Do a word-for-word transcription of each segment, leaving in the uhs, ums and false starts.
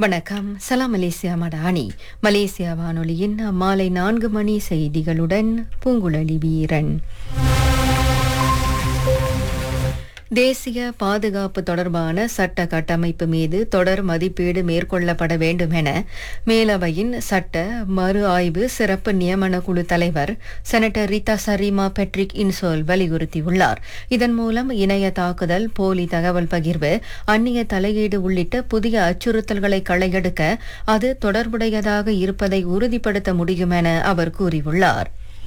வணக்கம். சலாம் Malaysia Madani. Malaysia வானொலியின் மாலை நான்கு மணி செய்திகளுடன் பூங்குழலி வீரன். தேசிய பாதுகாப்பு தொடர்பான சட்ட கட்டமைப்பு மீது தொடர் மதிப்பீடு மேற்கொள்ளப்பட வேண்டும் என மேலவையின் சட்ட மறு ஆய்வு சிறப்பு நியமன குழு தலைவர் செனட்டர் ரிதா சரிமா பெட்ரிக் இன்சோல் வலியுறுத்தியுள்ளார். இதன் மூலம் இணைய தாக்குதல், போலி தகவல் பகிர்வு, அந்நிய தலையீடு உள்ளிட்ட புதிய அச்சுறுத்தல்களை களையெடுக்க அது தொடர்புடையதாக இருப்பதை உறுதிப்படுத்த முடியும் என அவர் கூறியுள்ளார்.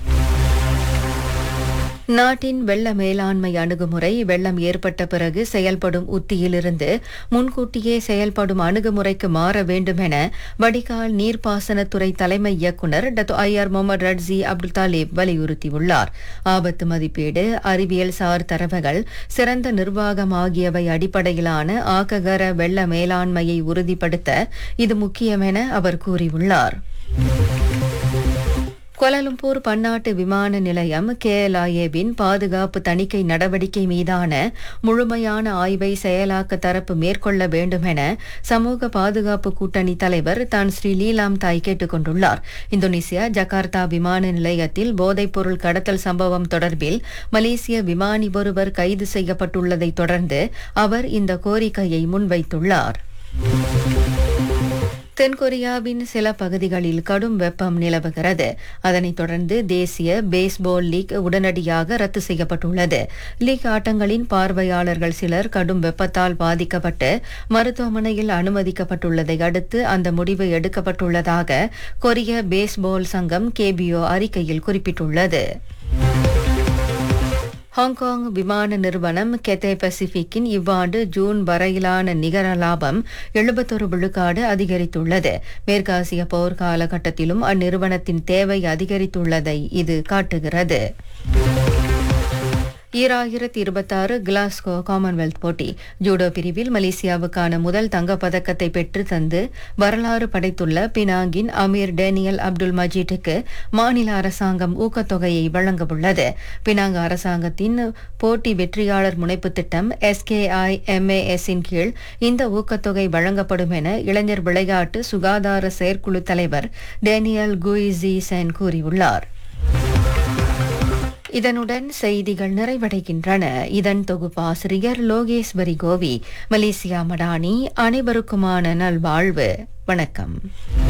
நாட்டின் வெள்ள மேலாண்மை அணுகுமுறை வெள்ளம் ஏற்பட்ட பிறகு செயல்படும் உத்தியிலிருந்து முன்கூட்டியே செயல்படும் அணுகுமுறைக்கு மாற வேண்டும் என வடிகால் நீர்ப்பாசனத்துறை தலைமை இயக்குநர் டத்து ஐஆர் முகமது ரட்ஸி அப்துல் தாலிப் வலியுறுத்தியுள்ளார். ஆபத்து மதிப்பீடு, அறிவியல் சார் தரவுகள், சிறந்த நிர்வாகம் ஆகியவை அடிப்படையிலான ஆக்ககர வெள்ள மேலாண்மையை உறுதிப்படுத்த இது முக்கியம் என அவர் கூறியுள்ளார். கோலாலம்பூர் பன்னாட்டு விமான நிலையம் கேஎல்ஐஏவின் பாதுகாப்பு தணிக்கை நடவடிக்கை மீதான முழுமையான ஆய்வை செயலாக்க தரப்பு மேற்கொள்ள வேண்டும் என சமூக பாதுகாப்பு கூட்டணி தலைவர் தான் ஸ்ரீ லீலாம் தாய் கேட்டுக் கொண்டுள்ளார். இந்தோனேசியா ஜகார்த்தா விமான நிலையத்தில் போதைப்பொருள் கடத்தல் சம்பவம் தொடர்பில் மலேசிய விமானி ஒருவர் கைது செய்யப்பட்டுள்ளதை தொடர்ந்து அவர் இந்த கோரிக்கையை முன்வைத்துள்ளார். தென்கொரியாவின் சில பகுதிகளில் கடும் வெப்பம் நிலவுகிறது. அதனைத் தொடர்ந்து தேசிய பேஸ்பால் லீக் உடனடியாக ரத்து செய்யப்பட்டுள்ளது. லீக் ஆட்டங்களின் பார்வையாளர்கள் சிலர் கடும் வெப்பத்தால் பாதிக்கப்பட்டு மருத்துவமனையில் அனுமதிக்கப்பட்டுள்ளதை அடுத்து அந்த முடிவு எடுக்கப்பட்டுள்ளதாக கொரிய பேஸ்பால் சங்கம் கேபிஓ அறிக்கையில் குறிப்பிட்டுள்ளது. ஹாங்காங் விமான நிறுவனம் கெத்தே பசிபிக்கின் இவ்வாண்டு ஜூன் வரையிலான நிகர லாபம் எழுபத்தொரு விழுக்காடு அதிகரித்துள்ளது. மேற்காசிய போர் காலகட்டத்திலும் அந்நிறுவனத்தின் தேவை அதிகரித்துள்ளதை இது காட்டுகிறது. ஈராயிரத்தி இருபத்தாறு கிளாஸ்கோ காமன்வெல்த் போட்டி ஜூடோ பிரிவில் மலேசியாவுக்கான முதல் தங்கப்பதக்கத்தை பெற்று தந்து வரலாறு படைத்துள்ள பினாங்கின் அமீர் டேனியல் அப்துல் மஜீட்டுக்கு மாநில அரசாங்கம் ஊக்கத்தொகையை வழங்கவுள்ளது. பினாங்கு அரசாங்கத்தின் போட்டி வெற்றியாளர் முனைப்பு திட்டம் எஸ்கேஐ எம்ஏஎஸின் கீழ் இந்த ஊக்கத்தொகை வழங்கப்படும் என இளைஞர் விளையாட்டு சுகாதார செயற்குழு தலைவர் டேனியல் குயிசி சென் கூறியுள்ளார். இதனுடன் செய்திகள் நிறைவடைகின்றன. இதன் தொகுப்பாசிரியர் லோகேஸ்வரி கோவி. மலேசியா மடானி. அனைவருக்குமான நல்வாழ்வு. வணக்கம்.